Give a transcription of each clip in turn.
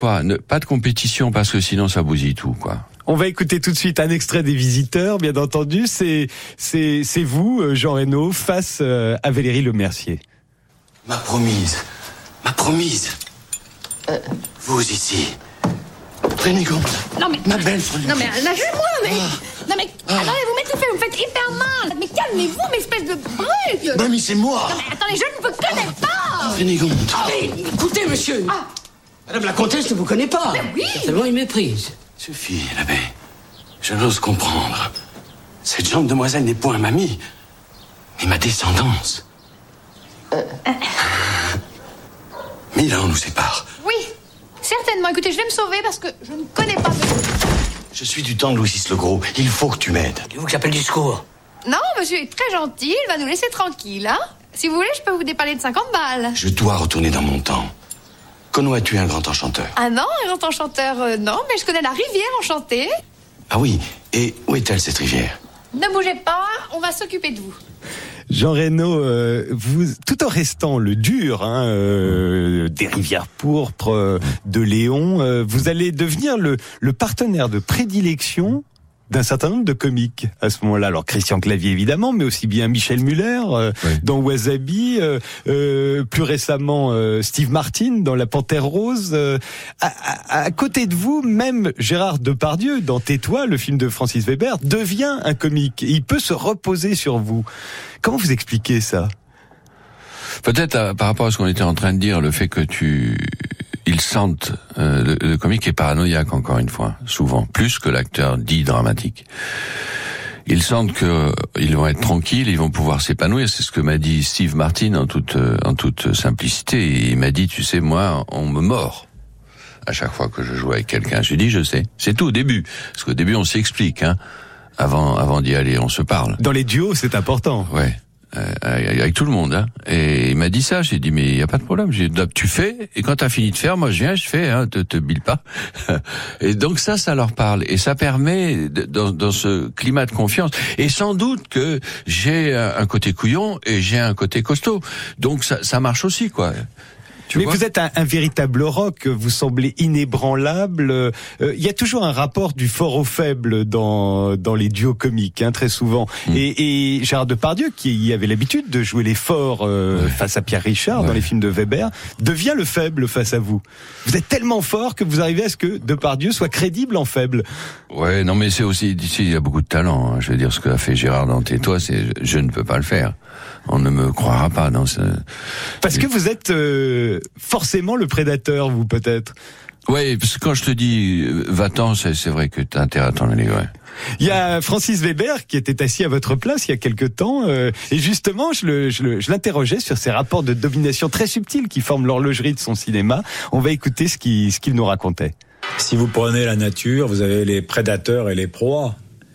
Pas de compétition parce que sinon ça bousille tout, quoi. On va écouter tout de suite un extrait des Visiteurs, bien entendu. C'est vous, Jean Reno, face à Valérie Lemercier. Ma promise. Vous ici. Frénégonde. Non mais. Ma belle Frénégonde. Non mais lâchez-moi, mais. Non mais. Attendez, vous me faites hyper mal. Mais calmez-vous, mais espèce de brute. Mamie, c'est moi. Non mais attendez, je ne vous connais pas. Frénégonde. Mais écoutez, monsieur. Madame la comtesse ne vous connaît pas. Mais oui. Certainement une méprise. Suffit, l'abbé. Je n'ose comprendre. Cette jeune demoiselle n'est point mamie, mais ma descendance. 1000 ans nous séparent. Oui, certainement. Écoutez, je vais me sauver parce que je ne connais pas monsieur. Je suis du temps de Louis VI le Gros. Il faut que tu m'aides. Il faut que j'appelle du secours. Non, monsieur est très gentil, il va nous laisser tranquille, hein. Si vous voulez, je peux vous déparler de 50 balles. Je dois retourner dans mon temps. Connais-tu un grand enchanteur? Ah non, un grand enchanteur, non, mais je connais la rivière enchantée. Ah oui, et où est-elle cette rivière? Ne bougez pas, on va s'occuper de vous. Jean Reno, vous, tout en restant le dur des Rivières pourpres de Léon, vous allez devenir le partenaire de prédilection d'un certain nombre de comiques à ce moment-là. Alors Christian Clavier évidemment, mais aussi bien Michel Muller dans Wasabi, plus récemment Steve Martin dans La Panthère Rose. À côté de vous, même Gérard Depardieu dans Tais-toi, le film de Francis Weber, devient un comique. Il peut se reposer sur vous. Comment vous expliquez ça? Peut-être par rapport à ce qu'on était en train de dire, le fait que ils sentent le comique est paranoïaque encore une fois, souvent plus que l'acteur dit dramatique. Ils sentent que ils vont être tranquilles, ils vont pouvoir s'épanouir. C'est ce que m'a dit Steve Martin en toute simplicité. Et il m'a dit, tu sais, moi, on me mord à chaque fois que je joue avec quelqu'un. Je lui dis, je sais. C'est tout au début, parce qu'au début on s'explique, hein. Avant d'y aller, on se parle. Dans les duos, c'est important. Ouais. Avec tout le monde, hein. Et il m'a dit ça, j'ai dit mais il y a pas de problème, tu fais et quand t'as fini de faire, moi je viens, je fais, hein, te bille pas. Et donc ça leur parle et ça permet dans ce climat de confiance. Et sans doute que j'ai un côté couillon et j'ai un côté costaud, donc ça marche aussi quoi. Mais vous êtes un véritable rock, vous semblez inébranlable. Il y a toujours un rapport du fort au faible dans les duos comiques, hein, très souvent. Et Gérard Depardieu, qui avait l'habitude de jouer les forts face à Pierre Richard dans les films de Weber, devient le faible face à vous. Vous êtes tellement fort que vous arrivez à ce que Depardieu soit crédible en faible. Ouais, non mais c'est aussi, il y a beaucoup de talent. Hein. Je veux dire, ce qu'a fait Gérard dans Tais-toi, je ne peux pas le faire. On ne me croira pas dans ce... Parce que vous êtes forcément le prédateur, vous peut-être. Oui, parce que quand je te dis va-t'en, c'est vrai que t'as intérêt à t'en aller, ouais. Il y a Francis Weber qui était assis à votre place il y a quelque temps et justement je l'interrogeais sur ces rapports de domination très subtils qui forment l'horlogerie de son cinéma. On va écouter ce qu'il nous racontait. Si vous prenez la nature, vous avez les prédateurs et les proies.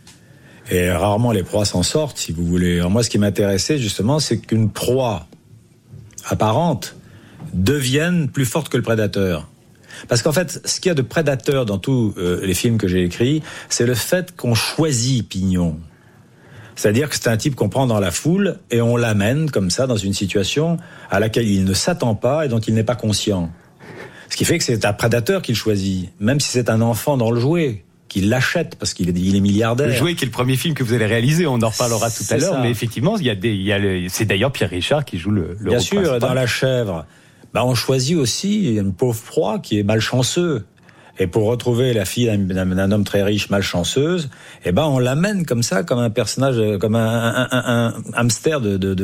Et rarement les proies s'en sortent, si vous voulez. Alors moi, ce qui m'intéressait, justement, c'est qu'une proie apparente devienne plus forte que le prédateur. Parce qu'en fait, ce qu'il y a de prédateur dans tous les films que j'ai écrits, c'est le fait qu'on choisit Pignon. C'est-à-dire que c'est un type qu'on prend dans la foule et on l'amène comme ça dans une situation à laquelle il ne s'attend pas et dont il n'est pas conscient. Ce qui fait que c'est un prédateur qu'il choisit, même si c'est un enfant dans le jouet. Qu'il l'achète parce qu'il est milliardaire. Le jouet qui est le premier film que vous allez réaliser, on en reparlera tout à l'heure, mais effectivement, c'est d'ailleurs Pierre Richard qui joue le rôle Bien sûr, principal. dans La Chèvre, on choisit aussi une pauvre proie qui est malchanceux. Et pour retrouver la fille d'un homme très riche malchanceuse, on l'amène comme ça, comme un personnage, comme un hamster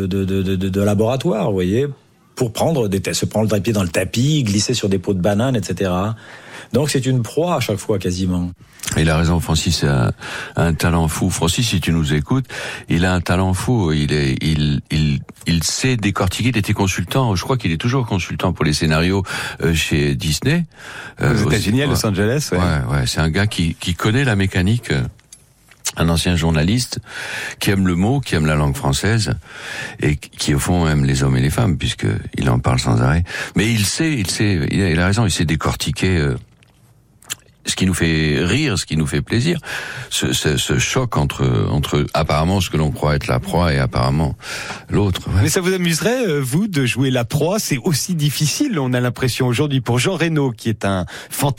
de laboratoire, vous voyez, pour se prendre le pied dans le tapis, glisser sur des pots de bananes, etc. Donc c'est une proie à chaque fois quasiment. Il a raison, Francis a un talent fou. Francis, si tu nous écoutes, il a un talent fou. Il sait décortiquer. Il était consultant. Je crois qu'il est toujours consultant pour les scénarios chez Disney. Aux États-Unis, à Los Angeles. Ouais. C'est un gars qui connaît la mécanique. Un ancien journaliste qui aime le mot, qui aime la langue française et qui au fond aime les hommes et les femmes puisque il en parle sans arrêt. Mais il a raison, il sait décortiquer ce qui nous fait rire, ce qui nous fait plaisir, ce choc entre apparemment ce que l'on croit être la proie et apparemment l'autre. Ouais. Mais ça vous amuserait, vous, de jouer la proie? C'est aussi difficile, on a l'impression aujourd'hui, pour Jean Reno, qui est un fantastique